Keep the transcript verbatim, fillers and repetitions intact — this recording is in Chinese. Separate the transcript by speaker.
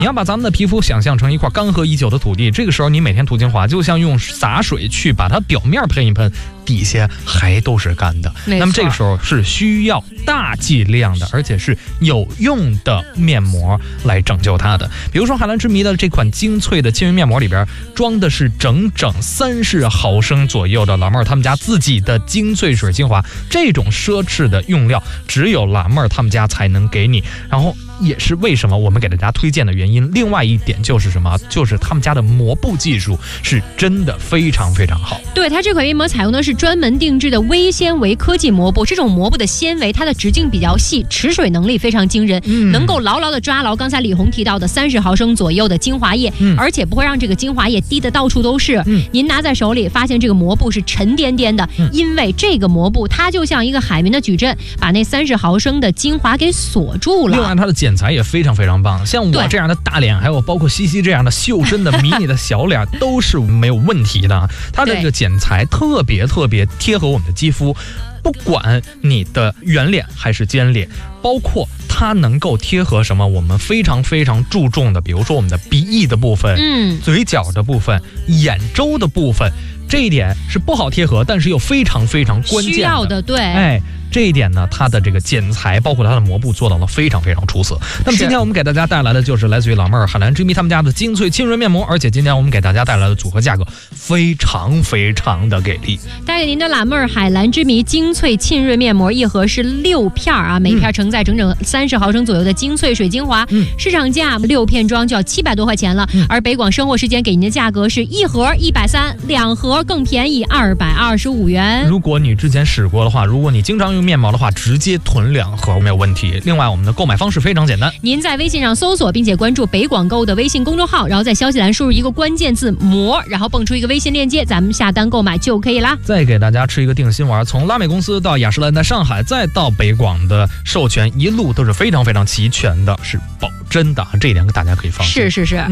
Speaker 1: 你要把咱们的皮肤想象成一块干涸已久的土地，这个时候你每天涂精华，就像用洒水去把它表面喷一喷，底下还都是干的。那么这个时候是需要大剂量的，而且是有用的面膜来拯救它的。比如说海蓝之谜的这款精粹的亲润面膜里边装的是整整三十毫升左右的蓝妹儿他们家自己的精粹水精华，这种奢侈的用料只有蓝妹儿他们家才能给你，然后也是为什么我们给大家推荐的原因。另外一点就是什么，就是他们家的膜布技术是真的非常非常好。
Speaker 2: 对，它这款面膜采用的是专门定制的微纤维科技膜布，这种膜布的纤维它的直径比较细，持水能力非常惊人、嗯、能够牢牢的抓牢刚才李红提到的三十毫升左右的精华液、嗯、而且不会让这个精华液滴得到处都是、嗯、您拿在手里发现这个膜布是沉甸甸的、嗯、因为这个膜布它就像一个海绵的矩阵，把那三十毫升的精华给锁住了。
Speaker 1: 另外它的剪裁也非常非常棒，像我这样的大脸，还有包括西西这样的袖珍的迷你的小脸都是没有问题的。它的这个剪裁特别特别贴合我们的肌肤，不管你的圆脸还是尖脸，包括它能够贴合什么我们非常非常注重的，比如说我们的鼻翼的部分、嗯、嘴角的部分、眼周的部分，这一点是不好贴合，但是又非常非常关键的，
Speaker 2: 需要的。对，
Speaker 1: 哎，这一点呢，它的这个剪裁包括它的膜布做到了非常非常出色。那么今天我们给大家带来的就是来自于老妹儿海蓝之谜他们家的精粹亲润面膜，而且今天我们给大家带来的组合价格非常非常的给力。
Speaker 2: 带给您的老妹儿海蓝之谜精粹亲润面膜一盒是六片啊，每片承载整整三十毫升左右的精粹水精华，嗯、市场价六片装就要七百多块钱了，嗯、而北广生活时间给您的价格是一盒一百三，两盒更便宜二百二十五元。
Speaker 1: 如果你之前使过的话，如果你经常用面膜的话，直接囤两盒没有问题。另外我们的购买方式非常简单，
Speaker 2: 您在微信上搜索并且关注北广购的微信公众号，然后在消息栏输入一个关键字膜，然后蹦出一个微信链接，咱们下单购买就可以啦。
Speaker 1: 再给大家吃一个定心丸，从拉美公司到雅诗兰黛上海再到北广的授权一路都是非常非常齐全的，是保真的，这一点大家可以放心。
Speaker 2: 是是是。